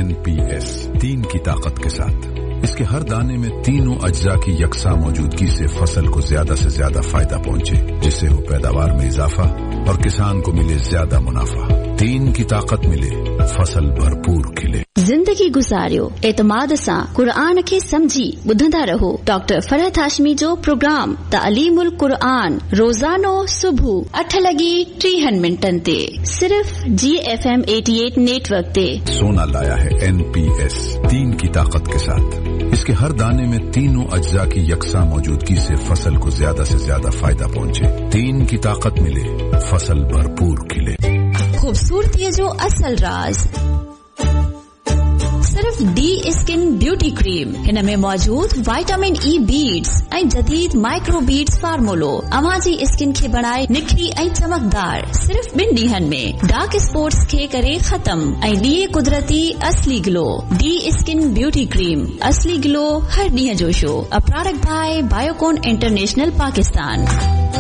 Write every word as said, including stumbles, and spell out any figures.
N P S, तीन की ताकत के साथ। इसके हर दाने में तीनों अज्जा की यकसा मौजूदगी से फसल को ज्यादा से ज्यादा फायदा पहुंचे, जिससे हो पैदावार में इजाफा और किसान को मिले ज्यादा मुनाफा। तीन की ताकत मिले, फसल भरपूर खिले। जिंदगी गुजारियो एतमाद सां कुरान खे समझी ॿुधंदा रहो। डॉक्टर फरहत हाशमी जो प्रोग्राम तालीमुल कुरान रोजानो सुबह अठ लगी टीहन मिनटन ते सिर्फ जी एफ एम अठासी नेटवर्क ते। सोना लाया है एन पी एस, तीन की ताकत के साथ। इसके हर दाने में तीनों अज्जा की यकसा मौजूदगी से फसल को ज्यादा से ज्यादा फायदा पहुंचे। तीन की ताकत मिले, फसल भरपूर खिले। खूबसूरती जो असल राज सिर्फ डी स्किन ब्यूटी क्रीम। हिन में मौजूद विटामिन ई बीड्स ऐं जदीद माइक्रो बीड्स फार्मूलो अवां जी स्किन खे बनाए निखरी ऐं चमकदार। सिर्फ ॿिन ॾींहनि में डार्क स्पॉट्स खे करे खत्म ऐं ॾिए कुदरती असली glow. D skin beauty cream, असली ग्लो हर ॾींहं जो show. A product bye Biocon international Pakistan.